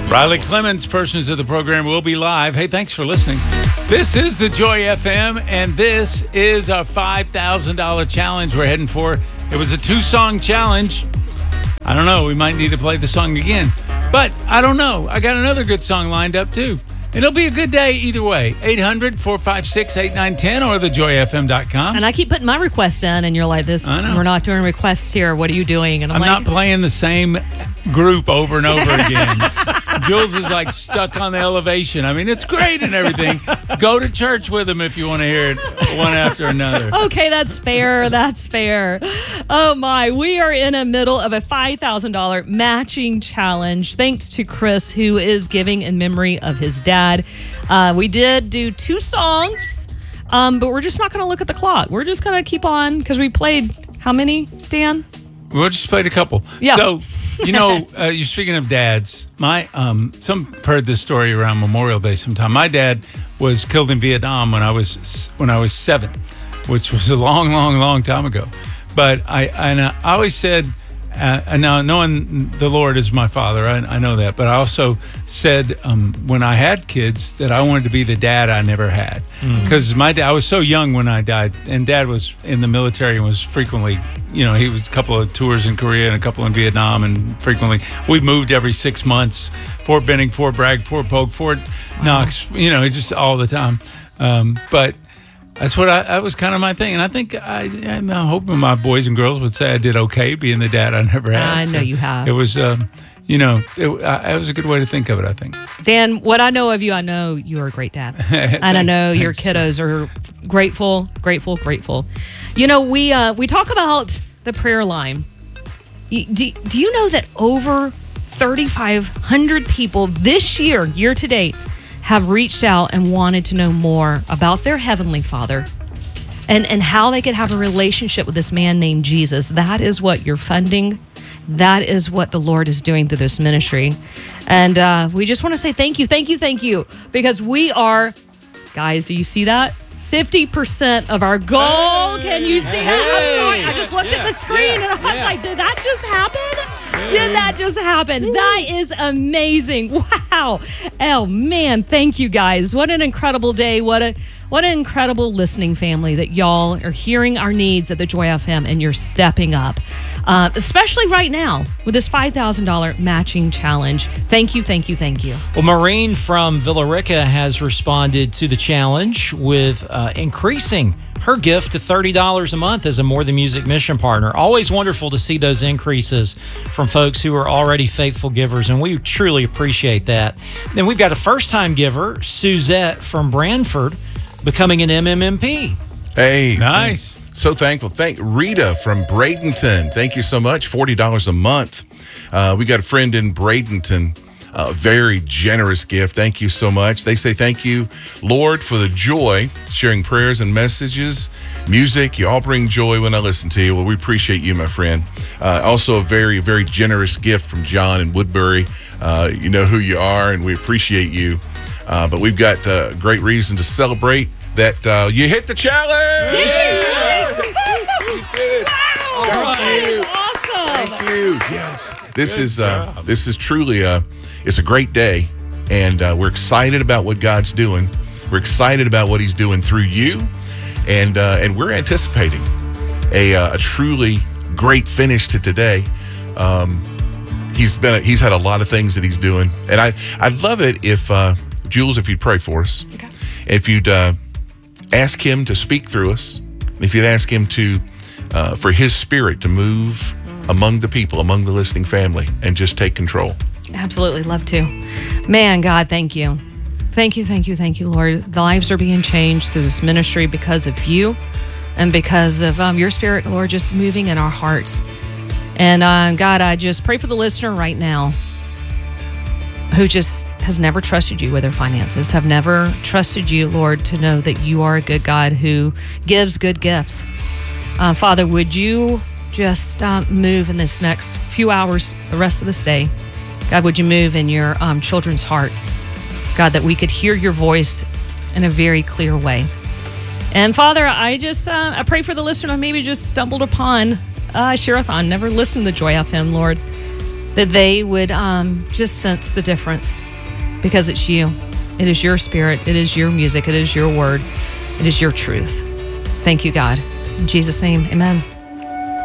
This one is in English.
Riley Clements, portions of the program will be live. Hey, thanks for listening. This is the Joy FM, and this is a $5,000 challenge we're heading for. It was a 2-song challenge. I don't know. We might need to play the song again. But I don't know. I got another good song lined up, too. It'll be a good day either way. 800-456-8910 or thejoyfm.com. And I keep putting my request in, and you're like, we're not doing requests here. What are you doing? And I'm like, not playing the same group over and over again. Jules is like stuck on the elevation. I mean, it's great and everything. Go to church with them if you want to hear it one after another. Okay, that's fair. That's fair. Oh, my. We are in the middle of a $5,000 matching challenge. Thanks to Chris, who is giving in memory of his dad. We did do 2 songs, but we're just not going to look at the clock. We're just going to keep on because we played how many, Dan? We just played a couple. Yeah. So, you're speaking of dads. Some heard this story around Memorial Day sometime. My dad was killed in Vietnam when I was 7, which was a long, long, long time ago. But I always said, now knowing the Lord is my father, I know that. But I also said when I had kids that I wanted to be the dad I never had. Because my dad, I was so young when I died, and Dad was in the military and was frequently, he was a couple of tours in Korea and a couple in Vietnam, and frequently we moved every 6 months. Fort Benning, Fort Bragg, Fort Polk, Fort Knox, just all the time. But that's that was kind of my thing. And I think I'm hoping my boys and girls would say I did okay being the dad I never had. I know you have. It was, it was a good way to think of it, I think. Dan, what I know of you, I know you're a great dad. And I know your kiddos are grateful. We talk about the prayer line. Do you know that over 3,500 people this year to date, have reached out and wanted to know more about their Heavenly Father and how they could have a relationship with this man named Jesus? That is what you're funding. That is what the Lord is doing through this ministry. And we just want to say thank you, because we are, guys, do you see that? 50% of our goal. Can you see that? I'm sorry. I just looked at the screen and I was like, did that just happen? Did that just happen? That is amazing. Wow. Oh, man. Thank you, guys. What an incredible day. What an incredible listening family that y'all are hearing our needs at the Joy FM and you're stepping up, especially right now with this $5,000 matching challenge. Thank you. Well, Maureen from Villa Rica has responded to the challenge with increasing her gift to $30 a month as a More Than Music mission partner. Always wonderful to see those increases from folks who are already faithful givers, and we truly appreciate that. Then we've got a first-time giver, Suzette from Branford, becoming an MMMP. Hey. Nice. So thankful. Thank Rita from Bradenton. Thank you so much. $40 a month. We got a friend in Bradenton. A very generous gift. Thank you so much. They say, thank you, Lord, for the joy, sharing prayers and messages, music. You all bring joy when I listen to you. Well, we appreciate you, my friend. Also, a very, very generous gift from John in Woodbury. You know who you are, and we appreciate you. But we've got great reason to celebrate that you hit the challenge. Did you? You did it. Wow. That is awesome. Thank you. Yes. This is truly it's a great day, and we're excited about what God's doing. We're excited about what He's doing through you, and we're anticipating a truly great finish to today. He's had a lot of things that he's doing, and I'd love it if Jules, if you'd pray for us, okay. If you'd ask Him to speak through us, if you'd ask Him to for His Spirit to move among the people, among the listening family, and just take control. Absolutely love to. Man, God, thank you. Thank you, Lord. The lives are being changed through this ministry because of you and because of your Spirit, Lord, just moving in our hearts. And God, I just pray for the listener right now who just has never trusted you with their finances, have never trusted you, Lord, to know that you are a good God who gives good gifts. Father, would you just move in this next few hours, the rest of this day? God, would you move in your children's hearts? God, that we could hear your voice in a very clear way. And Father, I just I pray for the listener who maybe just stumbled upon Share-a-thon, never listened to Joy FM, Lord. that they would just sense the difference because it's you. It is your spirit. It is your music. It is your word. It is your truth. Thank you, God. In Jesus' name, amen.